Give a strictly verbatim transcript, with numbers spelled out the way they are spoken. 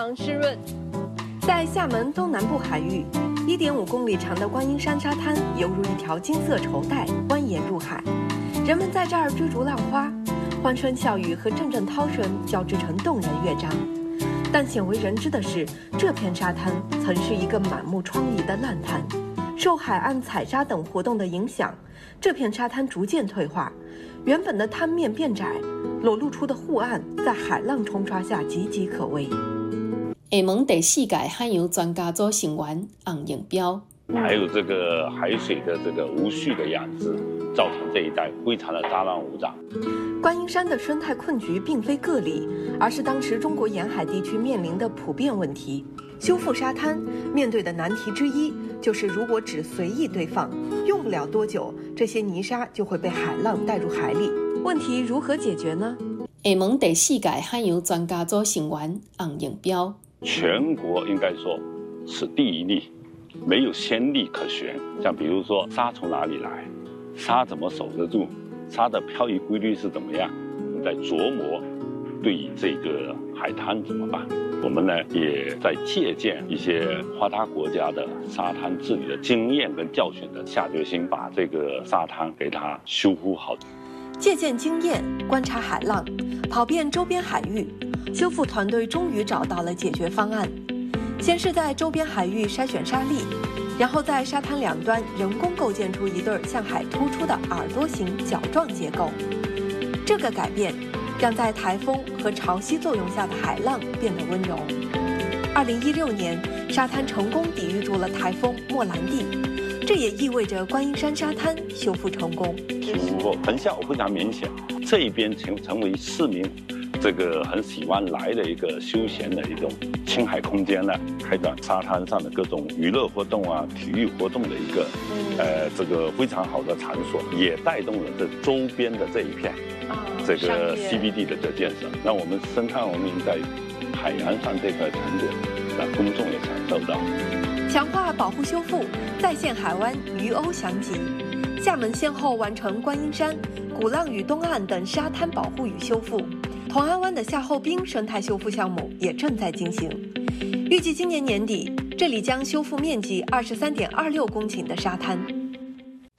常湿润。 在厦门东南部海域，一点五公里长的观音山沙滩犹如一条金色绸带蜿蜒入海，人们在这儿追逐浪花，欢声笑语和阵阵涛声交织成动人乐章。但鲜为人知的是，这片沙滩曾是一个满目疮痍的烂滩。受海岸采砂等活动的影响，这片沙滩逐渐退化，原本的滩面变窄，裸露出的护岸在海浪冲刷下岌岌可危。 厦门第四届海洋专家组成员洪应彪， 还有这个海水的这个无序的养殖，造成这一带非常的杂乱无章。 观音山的生态困局并非个例，而是当时中国沿海地区面临的普遍问题。修复沙滩面对的难题之一，就是如果只随意堆放，用不了多久，这些泥沙就会被海浪带入海里。问题如何解决呢？ 厦门第四届海洋专家组成员洪应彪， 全国应该说是第一例，没有先例可循。像比如说沙从哪里来，沙怎么守得住，沙的漂移规律是怎么样，我们在琢磨对于这个海滩怎么办。我们呢也在借鉴一些发达国家的沙滩治理的经验跟教训的，下决心把这个沙滩给它修复好。 借鉴经验，观察海浪，跑遍周边海域，修复团队终于找到了解决方案。先是在周边海域筛选沙粒，然后在沙滩两端人工构建出一对向海突出的耳朵形角状结构。这个改变让在台风和潮汐作用下的海浪变得温柔。二零一六年，沙滩成功抵御住了台风莫兰蒂，这也意味着观音山沙滩修复成功。 修复后成效非常明显，这一边成成为市民这个很喜欢来的一个休闲的一种青海空间呢，开展沙滩上的各种娱乐活动啊、体育活动的一个呃这个非常好的场所，也带动了这周边的这一片。这个 C B D 的这建设，让我们生态文明在海洋上这块成果，让公众也享受到。 强化保护修复，再现海湾鱼鸥翔集。厦门先后完成观音山、鼓浪屿东岸等沙滩保护与修复，同安湾的夏后滨生态修复项目也正在进行。预计今年年底，这里将修复面积二十三点二六公顷的沙滩。